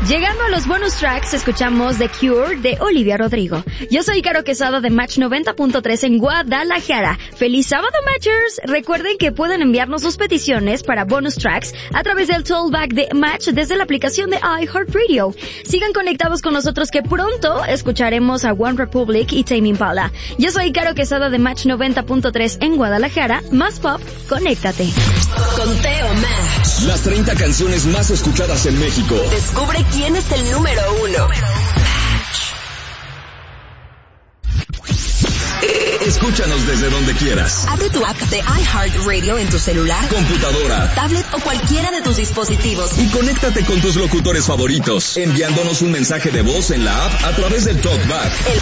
Llegando a los bonus tracks, escuchamos The Cure de Olivia Rodrigo. Yo soy Caro Quesada de Match 90.3 en Guadalajara. ¡Feliz sábado, Matchers! Recuerden que pueden enviarnos sus peticiones para bonus tracks a través del tollback de Match desde la aplicación de iHeartRadio. Sigan conectados con nosotros que pronto escucharemos a One Republic y Tame Impala. Yo soy Caro Quesada de Match 90.3 en Guadalajara. Más pop, conéctate. Conteo Match. Las 30 canciones más escuchadas en México. Descubre quién es el número 1. Escúchanos desde donde quieras. Abre tu app de iHeartRadio en tu celular, computadora, tablet o cualquiera de tus dispositivos. Y conéctate con tus locutores favoritos, enviándonos un mensaje de voz en la app a través del TalkBack. El